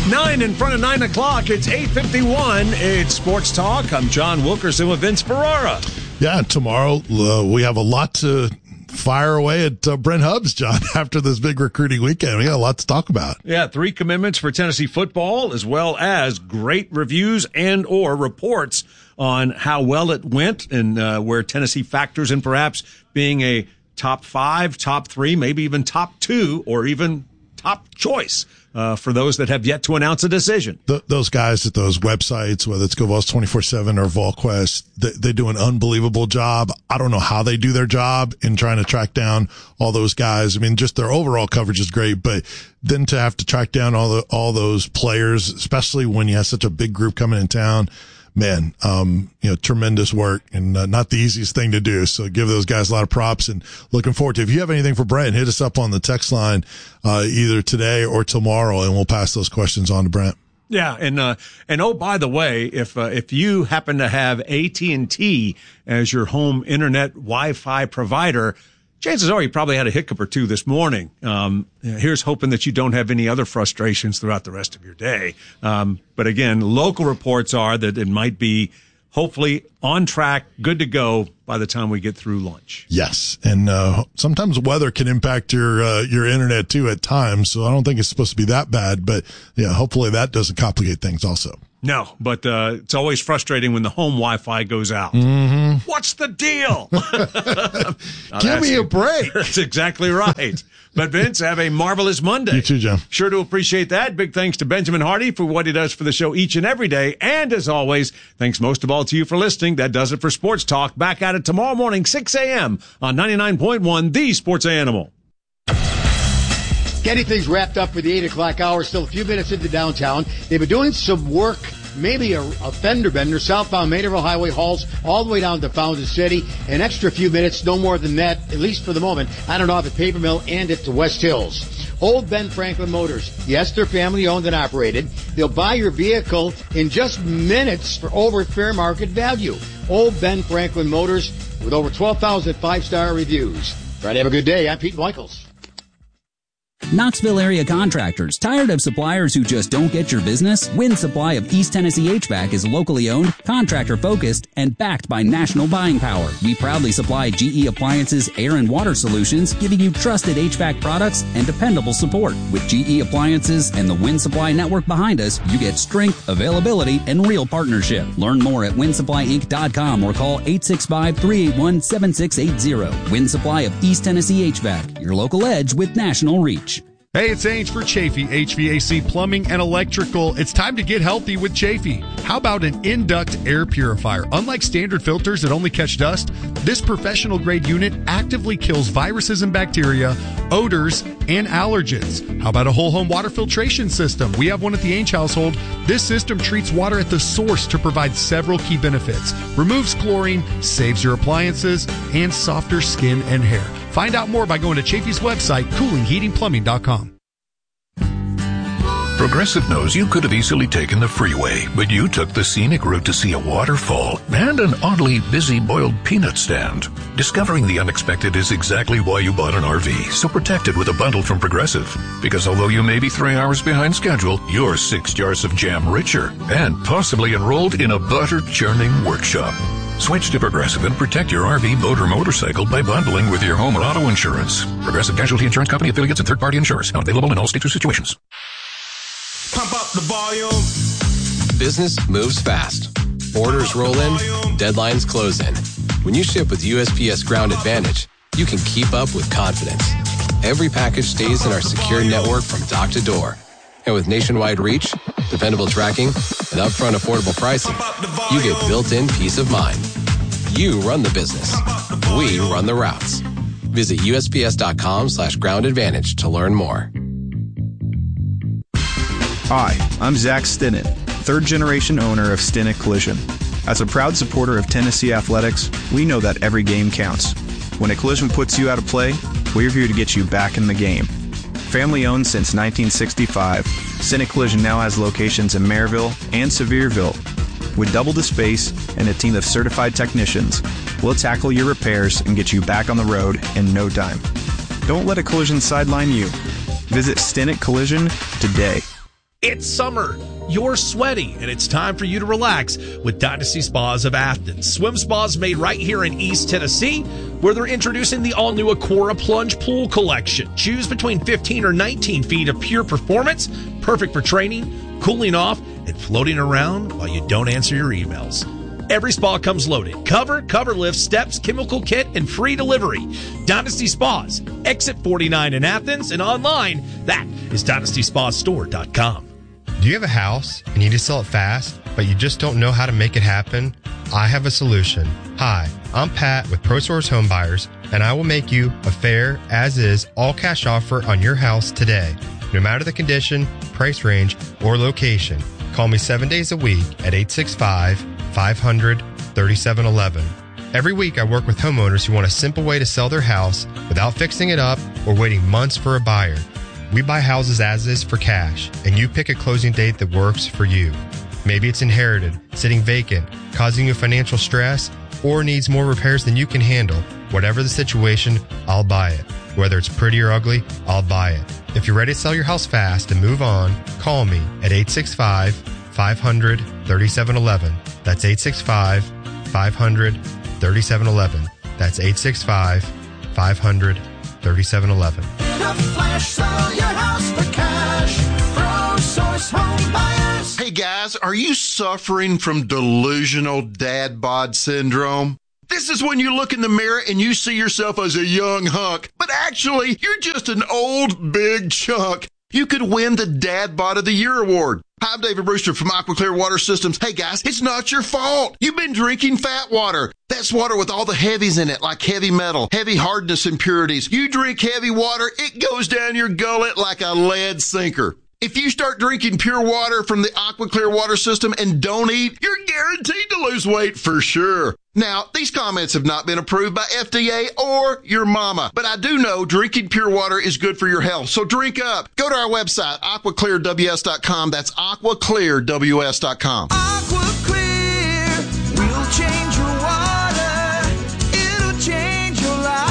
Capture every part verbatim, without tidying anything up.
Nine in front of nine o'clock. It's eight fifty-one. It's Sports Talk. I'm John Wilkerson with Vince Ferrara. Yeah, tomorrow uh, we have a lot to fire away at uh, Brent Hubbs, John, after this big recruiting weekend. We got a lot to talk about. Yeah, three commitments for Tennessee football, as well as great reviews and or reports on how well it went and uh, where Tennessee factors in perhaps being a top five, top three, maybe even top two, or even top choice uh, for those that have yet to announce a decision. The, those guys at those websites, whether it's GoVols twenty-four seven or VolQuest, they, they do an unbelievable job. I don't know how they do their job in trying to track down all those guys. I mean, just their overall coverage is great, but then to have to track down all the all those players, especially when you have such a big group coming in town, man, um, you know, tremendous work and uh, not the easiest thing to do. So give those guys a lot of props and looking forward to it. If you have anything for Brent, hit us up on the text line, uh, either today or tomorrow, and we'll pass those questions on to Brent. Yeah. And, uh, and oh, by the way, if, uh, if you happen to have A T and T as your home internet Wi-Fi provider, chances are you probably had a hiccup or two this morning. Um, here's hoping that you don't have any other frustrations throughout the rest of your day. Um, but again, local reports are that it might be hopefully on track, good to go by the time we get through lunch. Yes. And, uh, sometimes weather can impact your, uh, your internet too at times. So I don't think it's supposed to be that bad, but yeah, hopefully that doesn't complicate things also. No, but uh, it's always frustrating when the home Wi-Fi goes out. Mm-hmm. What's the deal? Give me a break. That's exactly right. But Vince, have a marvelous Monday. You too, John. Sure to appreciate that. Big thanks to Benjamin Hardy for what he does for the show each and every day. And as always, thanks most of all to you for listening. That does it for Sports Talk. Back at it tomorrow morning, six a.m. on ninety-nine point one, The Sports Animal. Getting things wrapped up for the eight o'clock hour. Still a few minutes into downtown. They've been doing some work, maybe a, a fender bender, southbound Maynardville Highway hauls all the way down to Fountain City. An extra few minutes, no more than that, at least for the moment. I don't know if at Paper Mill and at the West Hills. Old Ben Franklin Motors. Yes, they're family owned and operated. They'll buy your vehicle in just minutes for over fair market value. Old Ben Franklin Motors with over twelve thousand five-star reviews. Try to have a good day. I'm Pete Michaels. Knoxville area contractors, tired of suppliers who just don't get your business? Win Supply of East Tennessee H V A C is locally owned, contractor focused, and backed by national buying power. We proudly supply G E Appliances air and water solutions, giving you trusted H V A C products and dependable support. With G E Appliances and the Win Supply network behind us, you get strength, availability, and real partnership. Learn more at win supply inc dot com or call eight six five, three eight one, seven six eight zero. Win Supply of East Tennessee H V A C, your local edge with national reach. Hey, it's Ainge for Chafee, H V A C Plumbing and Electrical. It's time to get healthy with Chafee. How about an in-duct air purifier? Unlike standard filters that only catch dust, this professional-grade unit actively kills viruses and bacteria, odors, and allergens. How about a whole-home water filtration system? We have one at the Ainge household. This system treats water at the source to provide several key benefits. Removes chlorine, saves your appliances, and softer skin and hair. Find out more by going to Chafee's website, cooling heating plumbing dot com. Progressive knows you could have easily taken the freeway, but you took the scenic route to see a waterfall and an oddly busy boiled peanut stand. Discovering the unexpected is exactly why you bought an R V, so protect it with a bundle from Progressive. Because although you may be three hours behind schedule, you're six jars of jam richer and possibly enrolled in a butter-churning workshop. Switch to Progressive and protect your R V, boat, or motorcycle by bundling with your home or auto insurance. Progressive Casualty Insurance Company, affiliates, and third-party insurers. Not available in all states or situations. Pump up the volume. Business moves fast. Orders roll in, deadlines close in. When you ship with U S P S Ground Advantage, you can keep up with confidence. Every package stays in our secure network from dock to door. And with nationwide reach, dependable tracking, and upfront affordable pricing, you get built-in peace of mind. You run the business. We run the routes. Visit U S P S dot com slash ground advantage to learn more. Hi, I'm Zach Stinnett, third-generation owner of Stinnett Collision. As a proud supporter of Tennessee athletics, we know that every game counts. When a collision puts you out of play, we're here to get you back in the game. Family-owned since nineteen sixty-five, Stinnett Collision now has locations in Maryville and Sevierville. With double the space and a team of certified technicians, we'll tackle your repairs and get you back on the road in no time. Don't let a collision sideline you. Visit Stinnett Collision today. It's summer. You're sweaty, and it's time for you to relax with Dynasty Spas of Athens. Swim spas made right here in East Tennessee, where they're introducing the all-new Aquara Plunge Pool Collection. Choose between fifteen or nineteen feet of pure performance, perfect for training, cooling off, and floating around while you don't answer your emails. Every spa comes loaded. Cover, cover lift, steps, chemical kit, and free delivery. Dynasty Spas, Exit forty-nine in Athens, and online, that is dynasty spas store dot com. Do you have a house and you need to sell it fast, but you just don't know how to make it happen? I have a solution. Hi, I'm Pat with ProSource Home Buyers, and I will make you a fair, as-is, all-cash offer on your house today. No matter the condition, price range, or location, call me seven days a week at eight six five, five hundred, thirty-seven eleven. Every week I work with homeowners who want a simple way to sell their house without fixing it up or waiting months for a buyer. We buy houses as is for cash, and you pick a closing date that works for you. Maybe it's inherited, sitting vacant, causing you financial stress, or needs more repairs than you can handle. Whatever the situation, I'll buy it. Whether it's pretty or ugly, I'll buy it. If you're ready to sell your house fast and move on, call me at eight six five, five hundred, thirty-seven eleven. That's eight six five, five hundred, thirty-seven eleven. That's eight six five, five hundred, thirty-seven eleven. In a flash, sell your house for cash. ProSource Home Buyers. Hey guys, are you suffering from delusional dad bod syndrome? This is when you look in the mirror and you see yourself as a young hunk, but actually, you're just an old big chunk. You could win the Dad Bod of the Year award. Hi, I'm David Brewster from AquaClear Water Systems. Hey guys, it's not your fault. You've been drinking fat water. That's water with all the heavies in it, like heavy metal, heavy hardness impurities. You drink heavy water, it goes down your gullet like a lead sinker. If you start drinking pure water from the AquaClear Water System and don't eat, you're guaranteed to lose weight for sure. Now, these comments have not been approved by F D A or your mama, but I do know drinking pure water is good for your health, so drink up. Go to our website, aqua clear w s dot com. That's aqua clear w s dot com. AquaClear will change your water. It'll change your life.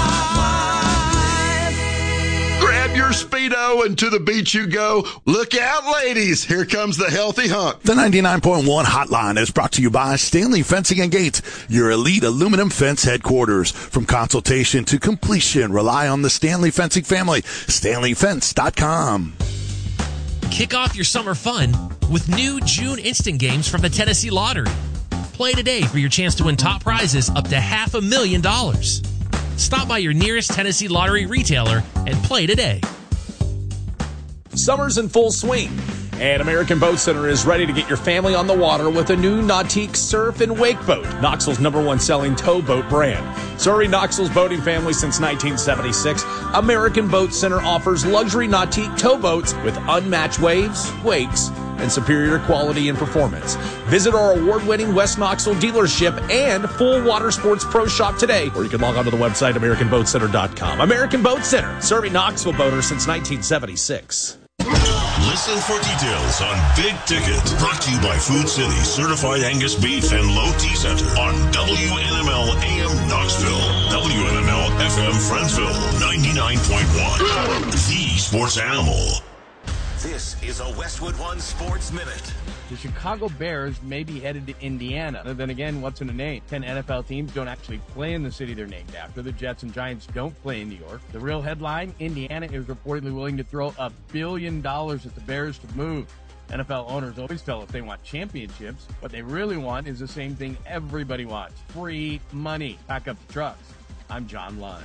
Grab your Speedo and to the beach you go. Look out, ladies. Here comes the healthy hunk. The ninety-nine point one Hotline is brought to you by Stanley Fencing and Gates, your elite aluminum fence headquarters. From consultation to completion, rely on the Stanley Fencing family. stanley fence dot com. Kick off your summer fun with new June instant games from the Tennessee Lottery. Play today for your chance to win top prizes up to half a million dollars. Stop by your nearest Tennessee Lottery retailer and play today. Summer's in full swing, and American Boat Center is ready to get your family on the water with a new Nautique Surf and Wake Boat, Knoxville's number one selling towboat brand. Serving Knoxville's boating family since nineteen seventy-six, American Boat Center offers luxury Nautique towboats with unmatched waves, wakes, and superior quality and performance. Visit our award-winning West Knoxville dealership and full water sports pro shop today, or you can log on to the website american boat center dot com. American Boat Center, serving Knoxville boaters since nineteen seventy-six. Listen for details on Big Ticket. Brought to you by Food City, Certified Angus Beef and Low T Center on W N M L A M Knoxville, W N M L F M Friendsville, ninety-nine point one. The Sports Animal. This is a Westwood One Sports Minute. The Chicago Bears may be headed to Indiana. And then again, what's in a name? Ten N F L teams don't actually play in the city they're named after. The Jets and Giants don't play in New York. The real headline, Indiana is reportedly willing to throw a billion dollars at the Bears to move. N F L owners always tell if they want championships. What they really want is the same thing everybody wants. Free money. Pack up the trucks. I'm John Lund.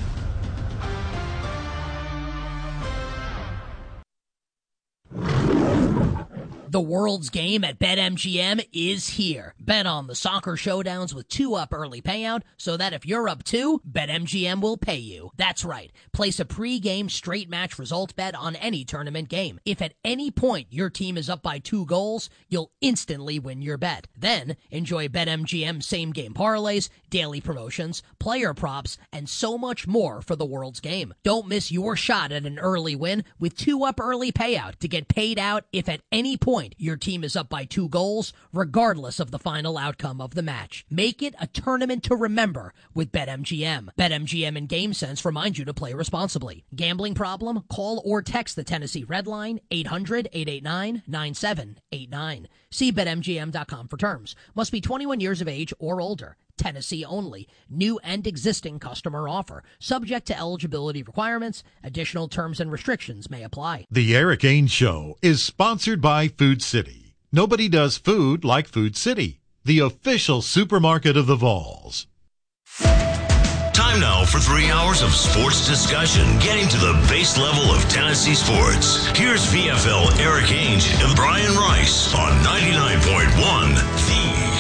The world's game at BetMGM is here. Bet on the soccer showdowns with two up early payout so that if you're up two, BetMGM will pay you. That's right. Place a pre-game straight match result bet on any tournament game. If at any point your team is up by two goals, you'll instantly win your bet. Then enjoy BetMGM same-game parlays, daily promotions, player props, and so much more for the world's game. Don't miss your shot at an early win with two up early payout to get paid out if at any point point, your team is up by two goals, regardless of the final outcome of the match. Make it a tournament to remember with BetMGM. BetMGM and GameSense remind you to play responsibly. Gambling problem? Call or text the Tennessee Red Line, eight hundred, eight eight nine, nine seven eight nine. See Bet M G M dot com for terms. Must be twenty-one years of age or older. Tennessee only. New and existing customer offer. Subject to eligibility requirements. Additional terms and restrictions may apply. The Eric Ainge Show is sponsored by Food City. Nobody does food like Food City, the official supermarket of the Vols. Time now for three hours of sports discussion, getting to the base level of Tennessee sports. Here's V F L Eric Ainge and Brian Rice on ninety-nine point one The